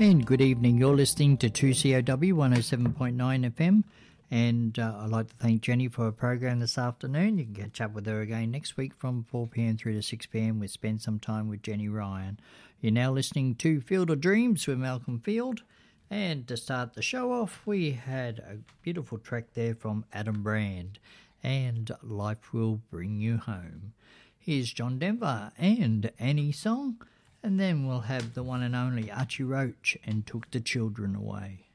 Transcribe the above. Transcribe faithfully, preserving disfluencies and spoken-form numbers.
And good evening. You're listening to two C O W one oh seven point nine F M. And uh, I'd like to thank Jenny for her program this afternoon. You can catch up with her again next week from four p.m. through to six p.m. We'll spend some time with Jenny Ryan. You're now listening to Field of Dreams with Malcolm Field. And to start the show off, we had a beautiful track there from Adam Brand and Life Will Bring You Home. Here's John Denver and Annie Song. And then we'll have the one and only Archie Roach and Took the Children Away.